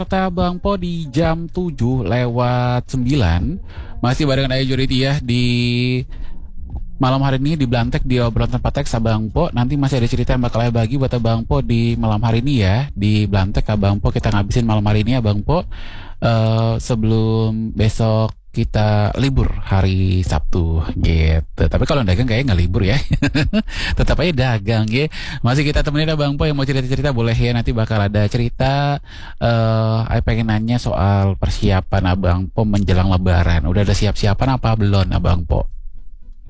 Kota Bang Po di jam 7:09 masih barengan Ayu Juriti di malam hari ini di Blantek di obrolan tempat teks Abang Po. Nanti masih ada cerita yang bakal saya bagi buat Abang Po di malam hari ini ya di Blantek Abang Po. Kita ngabisin malam hari ini Abang Po sebelum besok kita libur hari Sabtu gitu. Tapi kalau dagang kayaknya nggak libur ya. Tetap aja dagang ya. Masih kita temenin Abang Po yang mau cerita-cerita boleh ya. Nanti bakal ada cerita. Saya pengen nanya soal persiapan Abang Po menjelang Lebaran. Udah ada siap-siapan apa belum Abang Po?